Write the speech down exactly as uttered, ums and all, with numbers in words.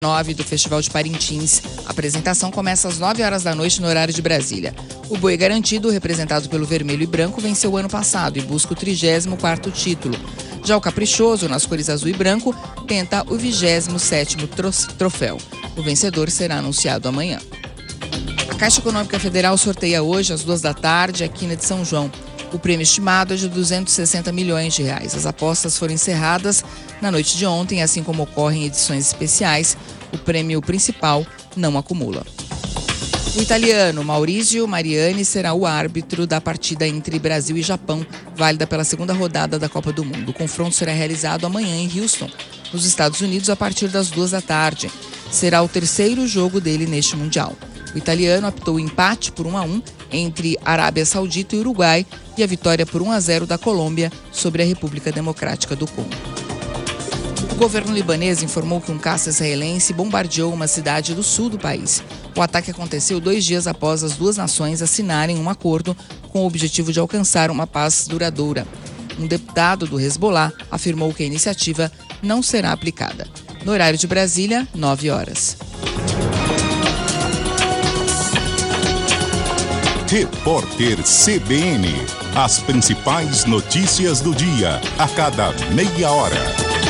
nove do Festival de Parintins. A apresentação começa às nove horas da noite no horário de Brasília. O Boi Garantido, representado pelo vermelho e branco, venceu o ano passado e busca o trigésimo quarto título. Já o Caprichoso, nas cores azul e branco, tenta o vigésimo sétimo troféu. O vencedor será anunciado amanhã. A Caixa Econômica Federal sorteia hoje, às duas da tarde, a quina de São João. O prêmio estimado é de duzentos e sessenta milhões de reais. As apostas foram encerradas na noite de ontem, assim como ocorrem edições especiais. O prêmio principal não acumula. O italiano Maurizio Mariani será o árbitro da partida entre Brasil e Japão, válida pela segunda rodada da Copa do Mundo. O confronto será realizado amanhã em Houston, nos Estados Unidos, a partir das duas da tarde. Será o terceiro jogo dele neste Mundial. O italiano apitou o empate por um a um entre Arábia Saudita e Uruguai e a vitória por um a zero da Colômbia sobre a República Democrática do Congo. O governo libanês informou que um caça israelense bombardeou uma cidade do sul do país. O ataque aconteceu dois dias após as duas nações assinarem um acordo com o objetivo de alcançar uma paz duradoura. Um deputado do Hezbollah afirmou que a iniciativa não será aplicada. No horário de Brasília, nove horas. Repórter C B N. As principais notícias do dia, a cada meia hora.